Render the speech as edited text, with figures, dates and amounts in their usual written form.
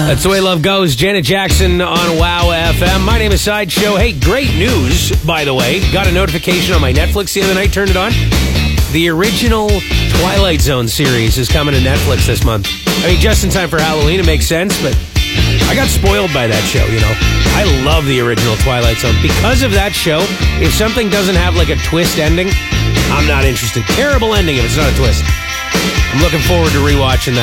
That's the way love goes. Janet Jackson on WOW FM. My name is Sideshow. Hey, great news, by the way. Got a notification on my Netflix the other night. Turned it on. The original Twilight Zone series is coming to Netflix this month. I mean, just in time for Halloween. It makes sense, but I got spoiled by that show, you know. I love the original Twilight Zone. Because of that show, if something doesn't have like a twist ending, I'm not interested. Terrible ending if it's not a twist. I'm looking forward to rewatching that.